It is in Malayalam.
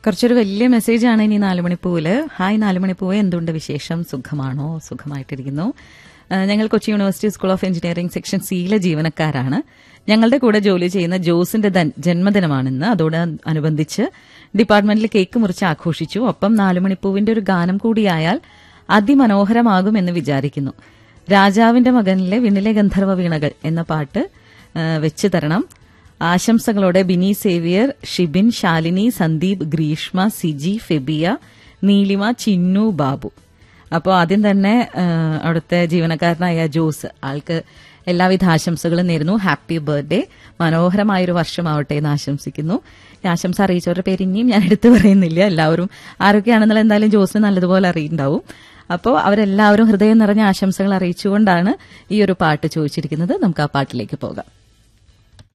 കുറച്ചൊരു വലിയ മെസ്സേജാണ് ഇനി 4 മണിപ്പൂവില്. ഹായ് 4 മണിപ്പൂവ്, എന്തുണ്ട് വിശേഷം? സുഖമാണോ? സുഖമായിട്ടിരിക്കുന്നു. ഞങ്ങൾ Kochi university school of engineering section സിയിലെ ജീവനക്കാരാണ്. ഞങ്ങളുടെ കൂടെ ജോലി ചെയ്യുന്ന ജോസിന്റെ ജന്മദിനമാണിന്ന്. അതോടനുബന്ധിച്ച് ഡിപ്പാർട്ട്മെന്റിൽ കേക്ക് മുറിച്ച് ആഘോഷിച്ചു. ഒപ്പം 4 മണിപ്പൂവിന്റെ ഒരു ഗാനം കൂടിയായാൽ അതിമനോഹരമാകുമെന്ന് വിചാരിക്കുന്നു. രാജാവിന്റെ മകനിലെ വിണ്ണിലെ ഗന്ധർവ വീണകൾ എന്ന പാട്ട് വെച്ച് തരണം. ആശംസകളോടെ ബിനി സേവിയർ, ഷിബിൻ, ശാലിനി, സന്ദീപ്, ഗ്രീഷ്മ, സിജി, ഫെബിയ, നീലിമ, ചിന്നു, ബാബു. അപ്പോൾ ആദ്യം തന്നെ അവിടുത്തെ ജീവനക്കാരനായ ജോസ്, ആൾക്ക് എല്ലാവിധ ആശംസകളും നേരുന്നു. ഹാപ്പി ബർത്ത്ഡേ, മനോഹരമായൊരു വർഷമാവട്ടെ എന്ന് ആശംസിക്കുന്നു. ഈ ആശംസ അറിയിച്ചവരുടെ പേര് ഇനിയും ഞാൻ എടുത്തു പറയുന്നില്ല. എല്ലാവരും ആരൊക്കെയാണെന്നുള്ള എന്തായാലും ജോസിന് നല്ലതുപോലെ അറിയുണ്ടാവും. അപ്പോൾ അവരെല്ലാവരും ഹൃദയം നിറഞ്ഞ ആശംസകൾ അറിയിച്ചുകൊണ്ടാണ് ഈ ഒരു പാട്ട് ചോദിച്ചിരിക്കുന്നത്. നമുക്ക് ആ പാട്ടിലേക്ക് പോകാം.